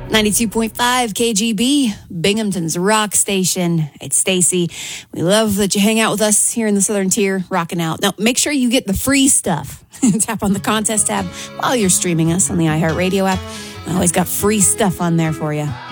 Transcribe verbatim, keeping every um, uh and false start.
ninety-two point five K G B, Binghamton's rock station. It's Stacy. We love that you hang out with us here in the Southern Tier, rocking out. Now, make sure you get the free stuff. Tap on the contest tab while you're streaming us on the iHeartRadio app. I always got free stuff on there for you.